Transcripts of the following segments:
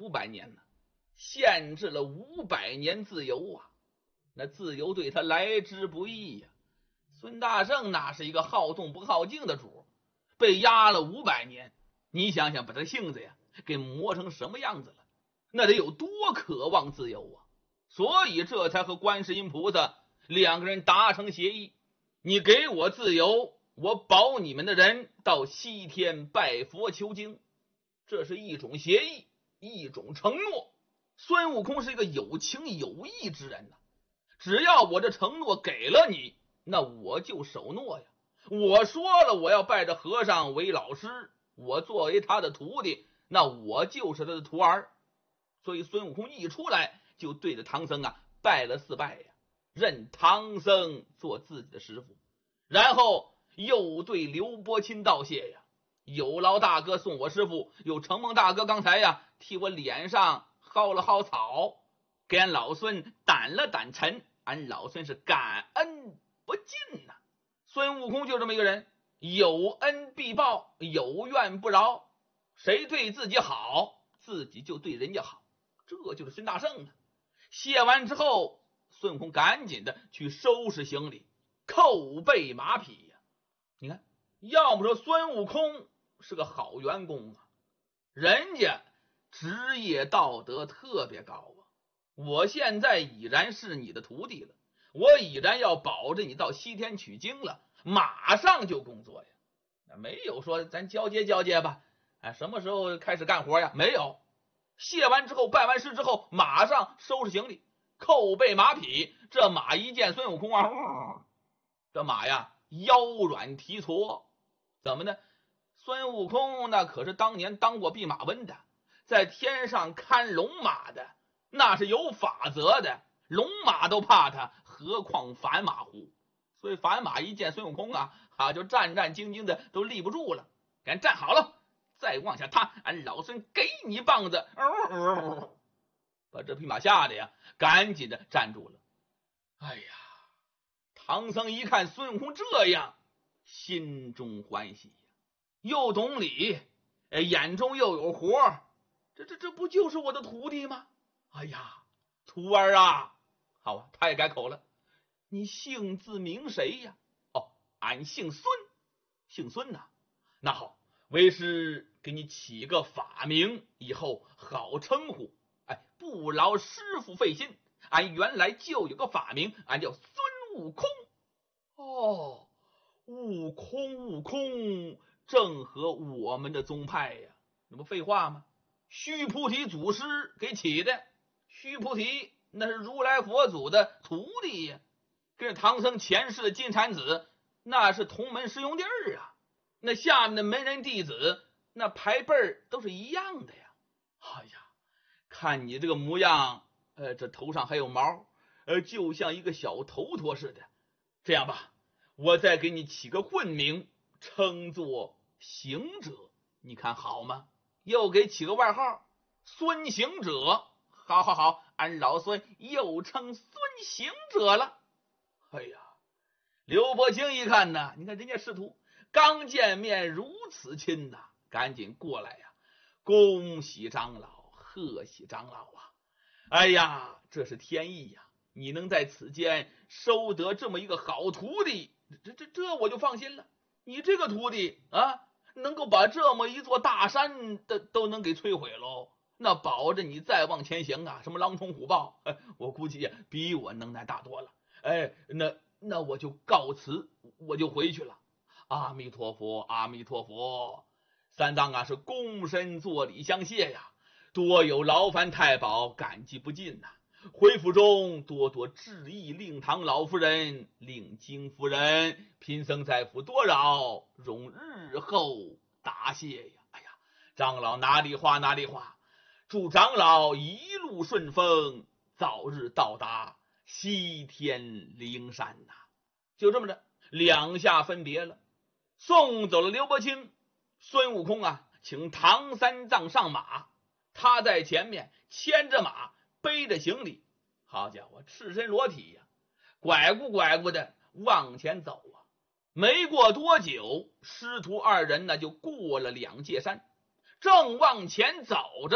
500年呢，限制了500年自由啊！那自由对他来之不易呀。孙大圣那是一个好动不好静的主，被压了500年，你想想把他性子呀给磨成什么样子了，那得有多渴望自由啊！所以这才和观世音菩萨2个人达成协议，你给我自由，我保你们的人到西天拜佛求经。这是一种协议，一种承诺。孙悟空是一个有情有义之人呐，只要我这承诺给了你，那我就守诺呀。我说了我要拜着和尚为老师，我作为他的徒弟，那我就是他的徒儿。所以孙悟空一出来就对着唐僧啊拜了4拜呀，认唐僧做自己的师傅。然后又对刘伯钦道谢呀，有劳大哥送我师傅，有承蒙大哥刚才呀替我脸上薅了薅草，给俺老孙掸了掸尘，俺老孙是感恩不尽呐。孙悟空就这么一个人，有恩必报，有怨不饶，谁对自己好，自己就对人家好，这就是孙大圣啊。谢完之后，孙悟空赶紧的去收拾行李，扣备马匹呀。你看，要不说孙悟空是个好员工啊，人家职业道德特别高啊。我现在已然是你的徒弟了，我已然要保着你到西天取经了，马上就工作呀。没有说咱交接交接吧，什么时候开始干活呀？没有。谢完之后，拜完师之后，马上收拾行李，扣备马匹。这马一见孙悟空啊，这马呀腰软蹄矬。怎么呢？孙悟空那可是当年当过弼马温的，在天上看龙马的，那是有法则的，龙马都怕他，何况反马乎？所以反马一见孙悟空啊，就战战兢兢的都立不住了。赶紧站好了，再往下踏，俺老孙给你棒子！把这匹马吓得呀，赶紧的站住了。哎呀，唐僧一看孙悟空这样，心中欢喜呀，又懂礼，眼中又有活，这不就是我的徒弟吗？哎呀，徒儿啊，好啊，他也改口了，你姓字名谁呀？哦，俺姓孙，姓孙呐。那好，为师给你起个法名，以后好称呼。不劳师傅费心，俺原来就有个法名，俺叫孙悟空。哦，悟空正合我们的宗派呀，那不废话吗？须菩提祖师给起的，须菩提那是如来佛祖的徒弟呀，跟唐僧前世的金蝉子那是同门师兄弟儿啊。那下面的门人弟子那排辈儿都是一样的呀。哎呀，看你这个模样，这头上还有毛，就像一个小头陀似的。这样吧，我再给你起个混名，称作行者，你看好吗？又给起个外号，孙行者。好，俺老孙又称孙行者了。哎呀，刘伯清一看呢，你看人家师徒刚见面如此亲呐，赶紧过来呀，恭喜长老，贺喜长老啊！哎呀，这是天意呀，你能在此间收得这么一个好徒弟，这我就放心了。你这个徒弟啊，能够把这么一座大山都能给摧毁喽，那保着你再往前行啊，什么狼虫虎豹，我估计比我能耐大多了。那我就告辞，我就回去了。阿弥陀佛，阿弥陀佛。三藏是躬身作礼相谢呀，多有劳烦太保，感激不尽呐。回府中多多致意，令堂老夫人，令金夫人，贫僧在府多扰，容日后答谢呀。哎呀，长老哪里话，祝长老一路顺风，早日到达西天灵山呐。就这么着，两下分别了。送走了刘伯清，孙悟空请唐三藏上马，他在前面牵着马，背着行李，好家伙，赤身裸体呀，拐咕的往前走啊。没过多久，师徒二人就过了2界山，正往前走着呢，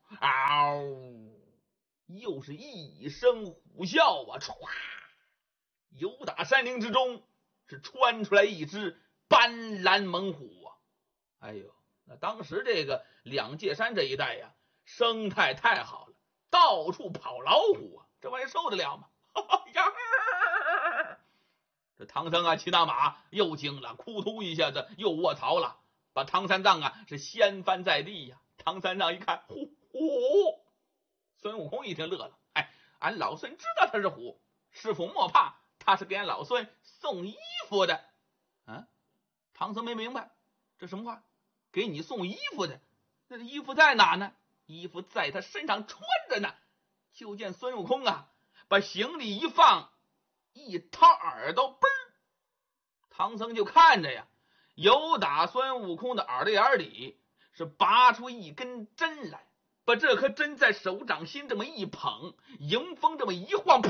嗷！又是一声虎啸啊！唰！由打山林之中是窜出来一只斑斓猛虎啊！哎呦，那当时这个两界山这一带呀，生态太好了，到处跑老虎啊，这玩意受得了吗？呀！这唐僧啊，骑大马又惊了，扑通一下子又卧槽了，把唐三藏啊是掀翻在地呀。唐三藏一看，虎！孙悟空一听乐了，哎，俺老孙知道他是虎，师傅莫怕，他是给俺老孙送衣服的。啊，唐僧没明白这什么话，给你送衣服的，那衣服在哪呢？衣服在他身上穿着呢。就见孙悟空啊，把行李一放，一掏耳朵，嘣儿，唐僧就看着呀，由打孙悟空的耳朵眼里是拔出一根针来，把这颗针在手掌心这么一捧，迎风这么一晃，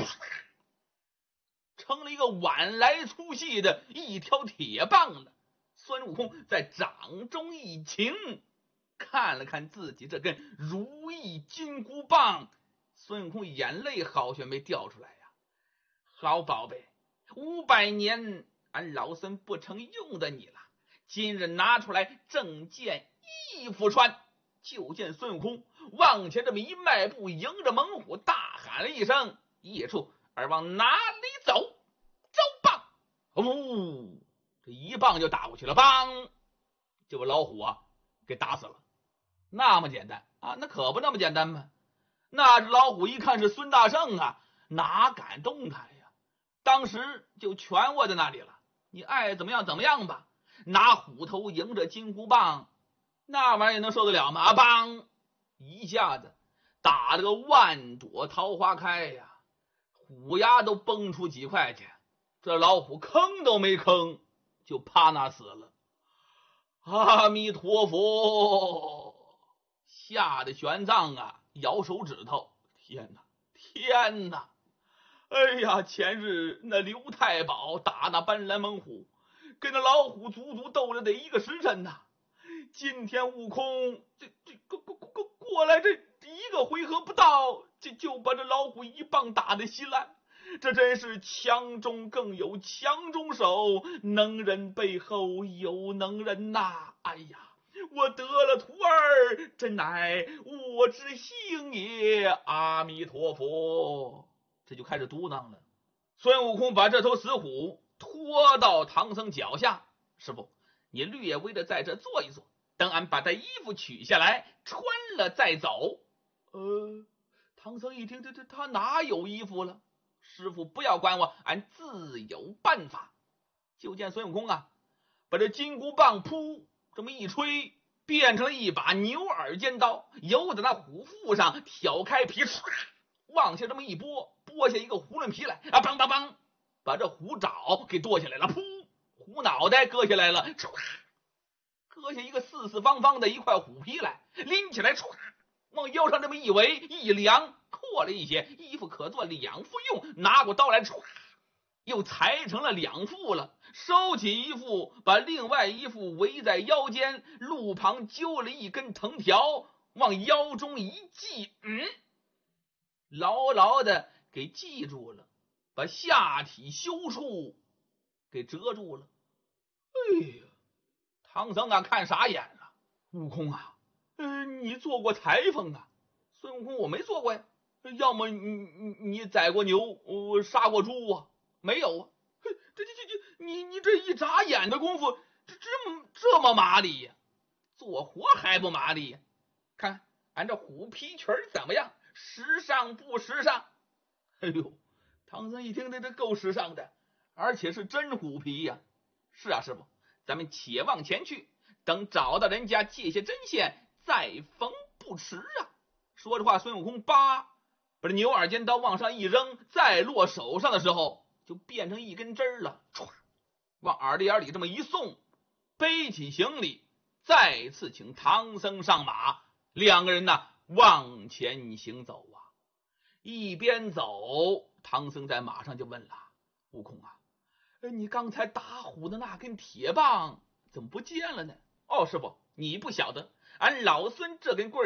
成了一个碗来粗细的一条铁棒了。孙悟空在掌中一擎，看了看自己这根如意金箍棒，孙悟空眼泪好像没掉出来呀。好宝贝，500年俺老孙不成用的你了，今日拿出来正件衣服穿。就见孙悟空往前这么一迈步，迎着猛虎大喊了一声：“一处而往哪里走？走棒！”呜，这一棒就打过去了，棒就把老虎啊给打死了。那么简单啊？那可不那么简单吗？那只老虎一看是孙大圣啊，哪敢动弹呀？当时就全卧在那里了。你爱怎么样怎么样吧，拿虎头迎着金箍棒，那玩意儿能受得了吗？梆！一下子打了个万朵桃花开呀，虎牙都崩出几块去。这老虎吭都没吭，就趴那死了。阿弥陀佛！吓得玄奘啊摇手指头，天哪天哪！哎呀，前日那刘太保打那斑斓猛虎，跟那老虎足足斗了得1个时辰呐。今天悟空这过来，这1个回合不到，就把这老虎一棒打得稀烂。这真是强中更有强中手，能人背后有能人呐！哎呀，我得了徒儿，真乃我之幸也！阿弥陀佛！这就开始嘟囔了。孙悟空把这头死虎拖到唐僧脚下，师傅，你略微的在这坐一坐，等俺把他衣服取下来穿了再走。唐僧一听，这他哪有衣服了？师傅不要管我，俺自有办法。就见孙悟空啊，把这金箍棒噗这么一吹，变成了一把牛耳尖刀，由在那虎腹上挑开皮，往下这么一拨，拨下一个囫囵皮来啊！梆梆梆，把这虎爪给剁下来了，噗，虎脑袋割下来了，割下一个四四方方的一块虎皮来，拎起来，往腰上这么一围一量，阔了一些，衣服可做2副用，拿过刀来，又裁成了2副了。收起一副，把另外一副围在腰间，路旁揪了一根藤条，往腰中一系，牢牢的给系住了，把下体羞处给遮住了。哎呀，唐僧啊看傻眼了。悟空啊，你做过裁缝啊？孙悟空，我没做过呀。要么你宰过牛，杀过猪啊？没有啊。你这一眨眼的功夫，这么麻利呀？做活还不麻利呀？看俺这虎皮裙怎么样？时尚不时尚？哎呦，唐僧一听，这够时尚的，而且是真虎皮呀。是啊，师傅，咱们且往前去，等找到人家借些针线，再缝不迟啊。说着话，孙悟空把这牛耳尖刀往上一扔，再落手上的时候，就变成一根针了，往耳朵眼里这么一送，背起行李，再次请唐僧上马。2个人呢往前行走啊。一边走，唐僧在马上就问了：“悟空啊，你刚才打虎的那根铁棒怎么不见了呢？”“哦，师傅，你不晓得，俺老孙这根棍儿啊，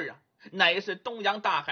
乃是东洋大海